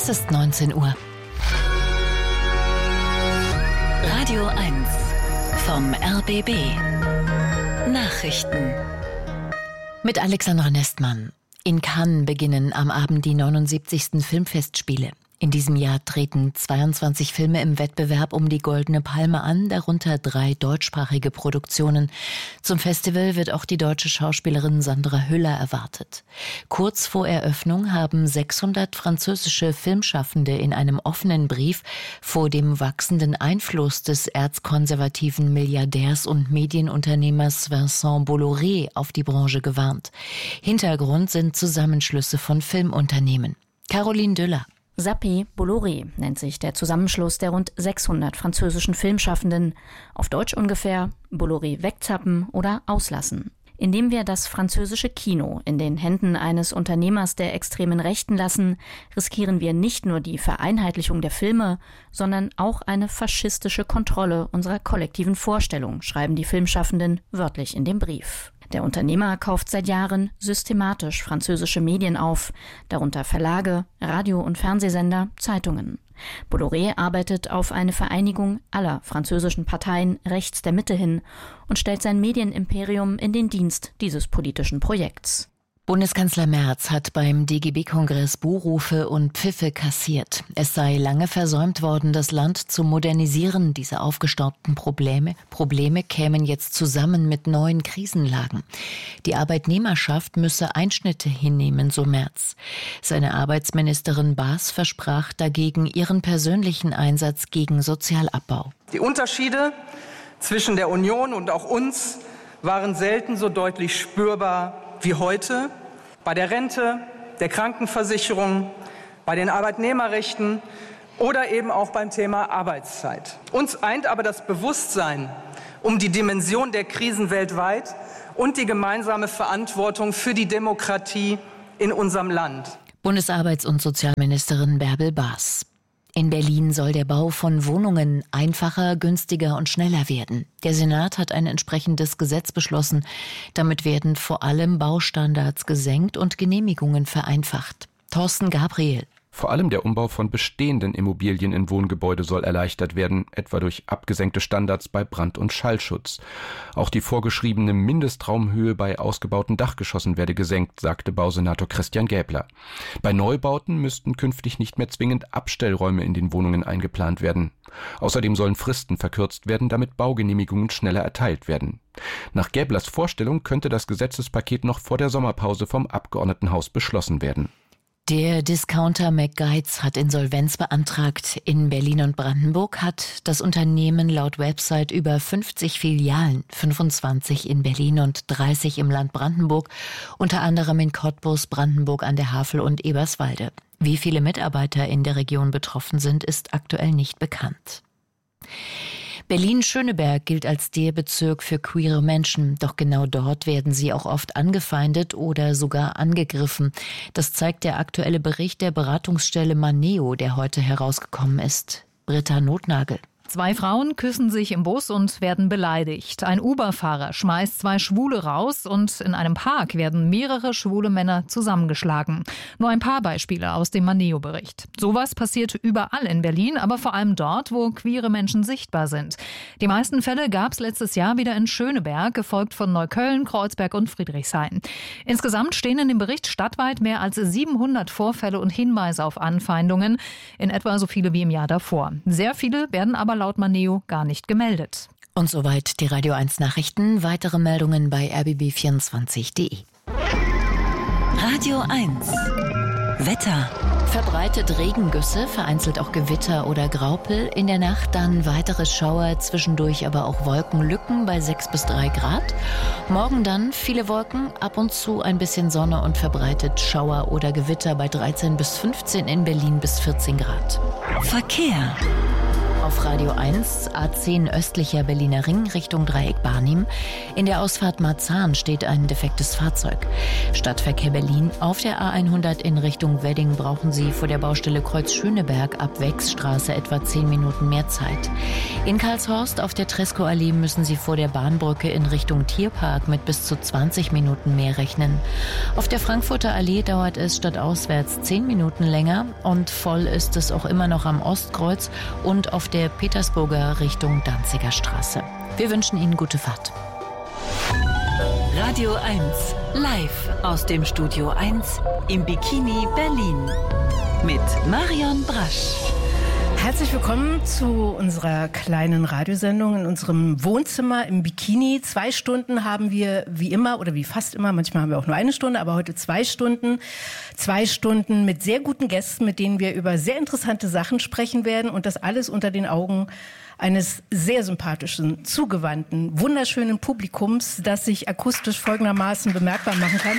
Es ist 19 Uhr. Radio 1 vom RBB. Nachrichten. Mit Alexandra Nestmann. In Cannes beginnen am Abend die 79. Filmfestspiele. In diesem Jahr treten 22 Filme im Wettbewerb um die Goldene Palme an, darunter 3 deutschsprachige Produktionen. Zum Festival wird auch die deutsche Schauspielerin Sandra Hüller erwartet. Kurz vor Eröffnung haben 600 französische Filmschaffende in einem offenen Brief vor dem wachsenden Einfluss des erzkonservativen Milliardärs und Medienunternehmers Vincent Bolloré auf die Branche gewarnt. Hintergrund sind Zusammenschlüsse von Filmunternehmen. Caroline Düller. Sapé Bolloré nennt sich der Zusammenschluss der rund 600 französischen Filmschaffenden. Auf Deutsch ungefähr Bolloré wegzappen oder auslassen. Indem wir das französische Kino in den Händen eines Unternehmers der extremen Rechten lassen, riskieren wir nicht nur die Vereinheitlichung der Filme, sondern auch eine faschistische Kontrolle unserer kollektiven Vorstellung, schreiben die Filmschaffenden wörtlich in dem Brief. Der Unternehmer kauft seit Jahren systematisch französische Medien auf, darunter Verlage, Radio- und Fernsehsender, Zeitungen. Bolloré arbeitet auf eine Vereinigung aller französischen Parteien rechts der Mitte hin und stellt sein Medienimperium in den Dienst dieses politischen Projekts. Bundeskanzler Merz hat beim DGB-Kongress Buhrufe und Pfiffe kassiert. Es sei lange versäumt worden, das Land zu modernisieren. Diese aufgestauten Probleme kämen jetzt zusammen mit neuen Krisenlagen. Die Arbeitnehmerschaft müsse Einschnitte hinnehmen, so Merz. Seine Arbeitsministerin Baas versprach dagegen ihren persönlichen Einsatz gegen Sozialabbau. Die Unterschiede zwischen der Union und auch uns waren selten so deutlich spürbar wie heute. Bei der Rente, der Krankenversicherung, bei den Arbeitnehmerrechten oder eben auch beim Thema Arbeitszeit. Uns eint aber das Bewusstsein um die Dimension der Krisen weltweit und die gemeinsame Verantwortung für die Demokratie in unserem Land. Bundesarbeits- und Sozialministerin Bärbel Baas. In Berlin soll der Bau von Wohnungen einfacher, günstiger und schneller werden. Der Senat hat ein entsprechendes Gesetz beschlossen. Damit werden vor allem Baustandards gesenkt und Genehmigungen vereinfacht. Thorsten Gabriel. Vor allem der Umbau von bestehenden Immobilien in Wohngebäude soll erleichtert werden, etwa durch abgesenkte Standards bei Brand- und Schallschutz. Auch die vorgeschriebene Mindestraumhöhe bei ausgebauten Dachgeschossen werde gesenkt, sagte Bausenator Christian Gäbler. Bei Neubauten müssten künftig nicht mehr zwingend Abstellräume in den Wohnungen eingeplant werden. Außerdem sollen Fristen verkürzt werden, damit Baugenehmigungen schneller erteilt werden. Nach Gäblers Vorstellung könnte das Gesetzespaket noch vor der Sommerpause vom Abgeordnetenhaus beschlossen werden. Der Discounter McGuides hat Insolvenz beantragt. In Berlin und Brandenburg hat das Unternehmen laut Website über 50 Filialen, 25 in Berlin und 30 im Land Brandenburg, unter anderem in Cottbus, Brandenburg an der Havel und Eberswalde. Wie viele Mitarbeiter in der Region betroffen sind, ist aktuell nicht bekannt. Berlin-Schöneberg gilt als der Bezirk für queere Menschen. Doch genau dort werden sie auch oft angefeindet oder sogar angegriffen. Das zeigt der aktuelle Bericht der Beratungsstelle Maneo, der heute herausgekommen ist. Britta Notnagel. 2 Frauen küssen sich im Bus und werden beleidigt. Ein Uber-Fahrer schmeißt 2 Schwule raus und in einem Park werden mehrere schwule Männer zusammengeschlagen. Nur ein paar Beispiele aus dem Maneo-Bericht. Sowas passiert überall in Berlin, aber vor allem dort, wo queere Menschen sichtbar sind. Die meisten Fälle gab es letztes Jahr wieder in Schöneberg, gefolgt von Neukölln, Kreuzberg und Friedrichshain. Insgesamt stehen in dem Bericht stadtweit mehr als 700 Vorfälle und Hinweise auf Anfeindungen, in etwa so viele wie im Jahr davor. Sehr viele werden aber laut Maneo gar nicht gemeldet. Und soweit die Radio 1 Nachrichten. Weitere Meldungen bei rbb24.de. Radio 1 Wetter. Verbreitet Regengüsse, vereinzelt auch Gewitter oder Graupel. In der Nacht dann weitere Schauer, zwischendurch aber auch Wolkenlücken bei 6 bis 3 Grad. Morgen dann viele Wolken, ab und zu ein bisschen Sonne und verbreitet Schauer oder Gewitter bei 13 bis 15, in Berlin bis 14 Grad. Verkehr. Auf Radio 1, A10 östlicher Berliner Ring Richtung Dreieck Barnim. In der Ausfahrt Marzahn steht ein defektes Fahrzeug. Stadtverkehr Berlin. Auf der A100 in Richtung Wedding brauchen Sie vor der Baustelle Kreuz Schöneberg ab Wechsstraße etwa 10 Minuten mehr Zeit. In Karlshorst auf der Tresco-Allee müssen Sie vor der Bahnbrücke in Richtung Tierpark mit bis zu 20 Minuten mehr rechnen. Auf der Frankfurter Allee dauert es stadtauswärts 10 Minuten länger und voll ist es auch immer noch am Ostkreuz und auf der Petersburger Richtung Danziger Straße. Wir wünschen Ihnen gute Fahrt. Radio 1, live aus dem Studio 1 im Bikini Berlin mit Marion Brasch. Herzlich willkommen zu unserer kleinen Radiosendung in unserem Wohnzimmer im Bikini. 2 Stunden haben wir wie immer oder wie fast immer, manchmal haben wir auch nur 1 Stunde, aber heute 2 Stunden. 2 Stunden mit sehr guten Gästen, mit denen wir über sehr interessante Sachen sprechen werden und das alles unter den Augen eines sehr sympathischen, zugewandten, wunderschönen Publikums, das sich akustisch folgendermaßen bemerkbar machen kann.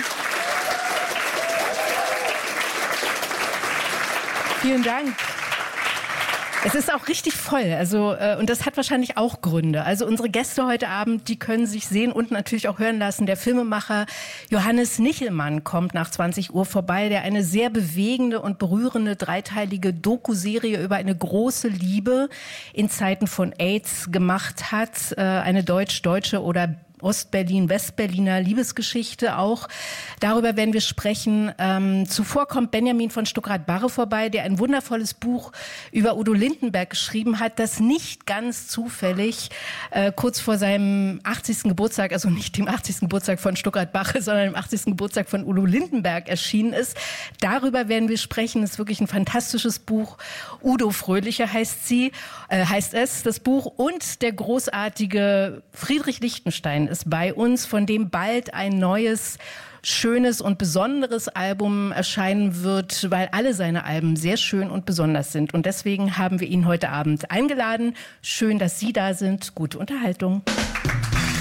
Vielen Dank. Es ist auch richtig voll, und das hat wahrscheinlich auch Gründe. Also unsere Gäste heute Abend, die können sich sehen und natürlich auch hören lassen. Der Filmemacher Johannes Nichelmann kommt nach 20 Uhr vorbei, der eine sehr bewegende und berührende 3-teilige Doku-Serie über eine große Liebe in Zeiten von AIDS gemacht hat. Eine deutsch-deutsche oder Ostberlin-Westberliner Liebesgeschichte auch. Darüber werden wir sprechen. Zuvor kommt Benjamin von Stuckrad-Barre vorbei, der ein wundervolles Buch über Udo Lindenberg geschrieben hat, das nicht ganz zufällig kurz vor seinem 80. Geburtstag, also nicht dem 80. Geburtstag von Stuckrad-Barre, sondern dem 80. Geburtstag von Udo Lindenberg erschienen ist. Darüber werden wir sprechen. Das ist wirklich ein fantastisches Buch. Udo Fröhliche heißt es, das Buch. Und der großartige Friedrich Lichtenstein ist bei uns, von dem bald ein neues, schönes und besonderes Album erscheinen wird, weil alle seine Alben sehr schön und besonders sind. Und deswegen haben wir ihn heute Abend eingeladen. Schön, dass Sie da sind. Gute Unterhaltung.